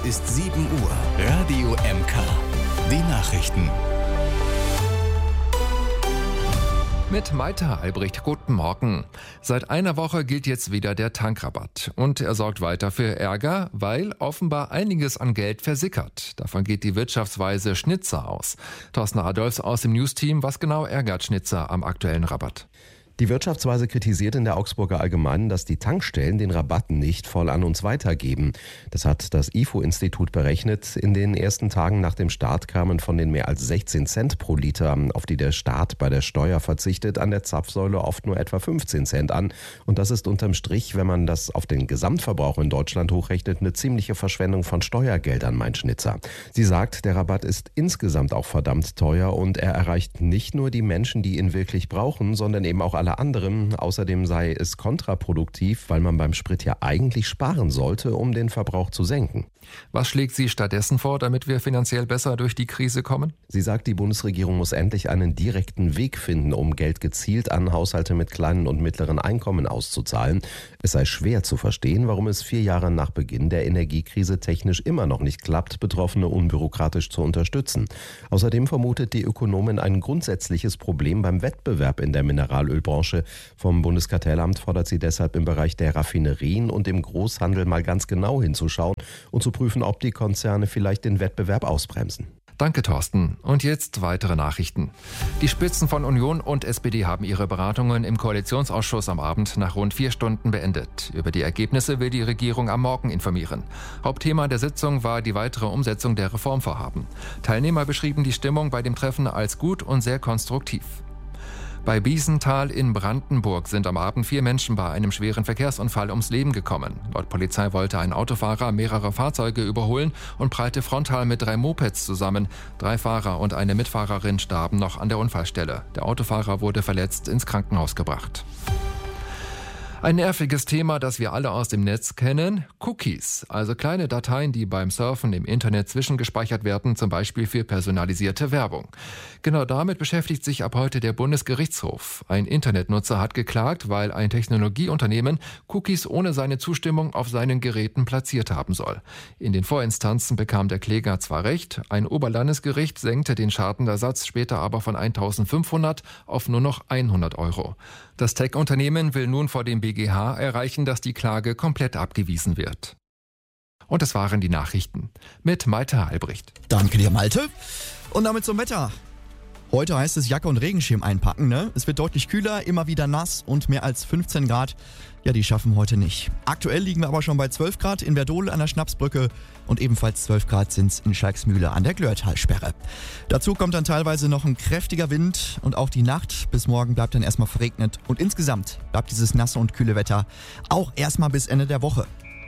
ist 7 Uhr. Radio MK. Die Nachrichten. Mit Maita Albrecht, guten Morgen. Seit einer Woche gilt jetzt wieder der Tankrabatt. Und er sorgt weiter für Ärger, weil offenbar einiges an Geld versickert. Davon geht die Wirtschaftsweise Schnitzer aus. Thorsten Adolfs aus dem News-Team. Was genau ärgert Schnitzer am aktuellen Rabatt? Die Wirtschaftsweise kritisiert in der Augsburger Allgemeinen, dass die Tankstellen den Rabatt nicht voll an uns weitergeben. Das hat das IFO-Institut berechnet. In den ersten Tagen nach dem Start kamen von den mehr als 16 Cent pro Liter, auf die der Staat bei der Steuer verzichtet, an der Zapfsäule oft nur etwa 15 Cent an. Und das ist unterm Strich, wenn man das auf den Gesamtverbrauch in Deutschland hochrechnet, eine ziemliche Verschwendung von Steuergeldern, meint Schnitzer. Sie sagt, der Rabatt ist insgesamt auch verdammt teuer und er erreicht nicht nur die Menschen, die ihn wirklich brauchen, sondern eben auch alle anderen. Außerdem sei es kontraproduktiv, weil man beim Sprit ja eigentlich sparen sollte, um den Verbrauch zu senken. Was schlägt sie stattdessen vor, damit wir finanziell besser durch die Krise kommen? Sie sagt, die Bundesregierung muss endlich einen direkten Weg finden, um Geld gezielt an Haushalte mit kleinen und mittleren Einkommen auszuzahlen. Es sei schwer zu verstehen, warum es 4 Jahre nach Beginn der Energiekrise technisch immer noch nicht klappt, Betroffene unbürokratisch zu unterstützen. Außerdem vermutet die Ökonomin ein grundsätzliches Problem beim Wettbewerb in der Mineralölbranche. Vom Bundeskartellamt fordert sie deshalb im Bereich der Raffinerien und im Großhandel mal ganz genau hinzuschauen und zu prüfen, ob die Konzerne vielleicht den Wettbewerb ausbremsen. Danke, Thorsten. Und jetzt weitere Nachrichten. Die Spitzen von Union und SPD haben ihre Beratungen im Koalitionsausschuss am Abend nach rund 4 Stunden beendet. Über die Ergebnisse will die Regierung am Morgen informieren. Hauptthema der Sitzung war die weitere Umsetzung der Reformvorhaben. Teilnehmer beschrieben die Stimmung bei dem Treffen als gut und sehr konstruktiv. Bei Biesenthal in Brandenburg sind am Abend 4 Menschen bei einem schweren Verkehrsunfall ums Leben gekommen. Laut Polizei wollte ein Autofahrer mehrere Fahrzeuge überholen und prallte frontal mit 3 Mopeds zusammen. 3 Fahrer und eine Mitfahrerin starben noch an der Unfallstelle. Der Autofahrer wurde verletzt ins Krankenhaus gebracht. Ein nerviges Thema, das wir alle aus dem Netz kennen: Cookies, also kleine Dateien, die beim Surfen im Internet zwischengespeichert werden, zum Beispiel für personalisierte Werbung. Genau damit beschäftigt sich ab heute der Bundesgerichtshof. Ein Internetnutzer hat geklagt, weil ein Technologieunternehmen Cookies ohne seine Zustimmung auf seinen Geräten platziert haben soll. In den Vorinstanzen bekam der Kläger zwar recht, ein Oberlandesgericht senkte den Schadenersatz später aber von 1.500 auf nur noch 100 Euro. Das Tech-Unternehmen will nun vor dem BGH erreichen, dass die Klage komplett abgewiesen wird. Und das waren die Nachrichten mit Maita Albrecht. Danke dir, Malte. Und damit zum Wetter. Heute heißt es Jacke und Regenschirm einpacken, ne? Es wird deutlich kühler, immer wieder nass und mehr als 15 Grad. Ja, die schaffen heute nicht. Aktuell liegen wir aber schon bei 12 Grad in Werdohl an der Schnapsbrücke und ebenfalls 12 Grad sind es in Schalksmühle an der Glörtalsperre. Dazu kommt dann teilweise noch ein kräftiger Wind und auch die Nacht bis morgen bleibt dann erstmal verregnet. Und insgesamt bleibt dieses nasse und kühle Wetter auch erstmal bis Ende der Woche.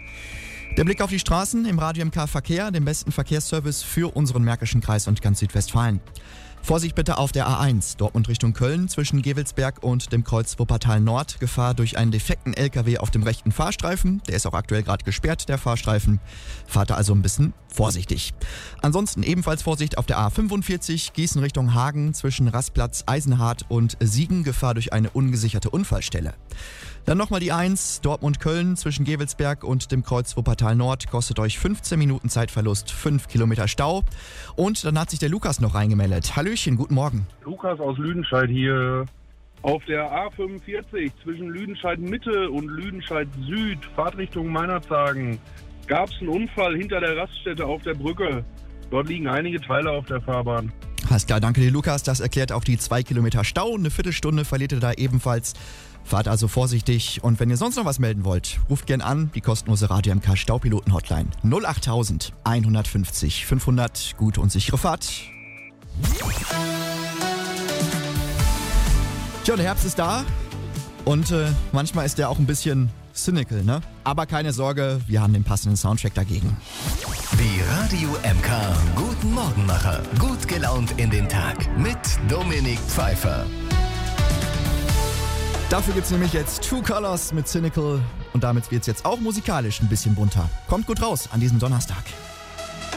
Der Blick auf die Straßen im Radio MK Verkehr, dem besten Verkehrsservice für unseren Märkischen Kreis und ganz Südwestfalen. Vorsicht bitte auf der A1, Dortmund Richtung Köln, zwischen Gevelsberg und dem Kreuz Wuppertal Nord. Gefahr durch einen defekten LKW auf dem rechten Fahrstreifen. Der ist auch aktuell gerade gesperrt, der Fahrstreifen. Fahrt da also ein bisschen vorsichtig. Ansonsten ebenfalls Vorsicht auf der A45, Gießen Richtung Hagen, zwischen Rastplatz Eisenhardt und Siegen. Gefahr durch eine ungesicherte Unfallstelle. Dann nochmal die 1, Dortmund-Köln zwischen Gevelsberg und dem Kreuz Wuppertal Nord. Kostet euch 15 Minuten Zeitverlust, 5 Kilometer Stau. Und dann hat sich der Lukas noch reingemeldet. Hallöchen, guten Morgen. Lukas aus Lüdenscheid hier. Auf der A45 zwischen Lüdenscheid Mitte und Lüdenscheid Süd, Fahrtrichtung Meinerzhagen, gab es einen Unfall hinter der Raststätte auf der Brücke. Dort liegen einige Teile auf der Fahrbahn. Alles klar, danke dir, Lukas. Das erklärt auch die 2 Kilometer Stau. Eine Viertelstunde verliert ihr da ebenfalls. Fahrt also vorsichtig. Und wenn ihr sonst noch was melden wollt, ruft gern an. Die kostenlose Radio MK Staupiloten Hotline 08000 150 500. Gute und sichere Fahrt. Tja, der Herbst ist da. Und manchmal ist der auch ein bisschen cynical, ne? Aber keine Sorge, wir haben den passenden Soundtrack dagegen. Die Radio MK Guten Morgenmacher. Gut gelaunt in den Tag mit Dominik Pfeiffer. Dafür gibt's nämlich jetzt True Colors mit Cynical und damit wird's jetzt auch musikalisch ein bisschen bunter. Kommt gut raus an diesem Donnerstag.